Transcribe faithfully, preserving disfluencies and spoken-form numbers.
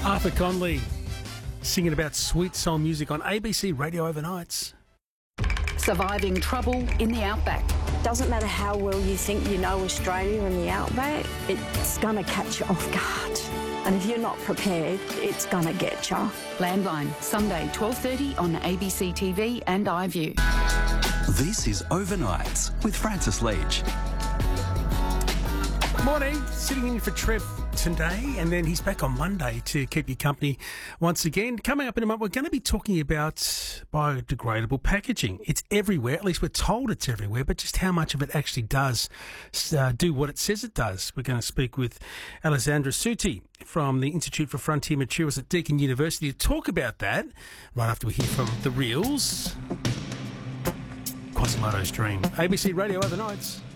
Arthur Conley singing about sweet soul music on A B C Radio Overnights. Surviving trouble in the outback. Doesn't matter how well you think you know Australia and the outback, it's going to catch you off guard. And if you're not prepared, it's going to get you. Landline, Sunday, twelve thirty on A B C T V and iView. This is Overnights with Francis Leach. Morning, sitting in for Trev today, and then he's back on Monday to keep you company once again. Coming up in a moment, we're going to be talking about biodegradable packaging. It's everywhere, at least we're told it's everywhere, but just how much of it actually does uh, do what it says it does. We're going to speak with Alessandra Suti from the Institute for Frontier Materials at Deakin University to talk about that right after we hear from The Reals. Quasimodo's Dream. A B C Radio Overnights.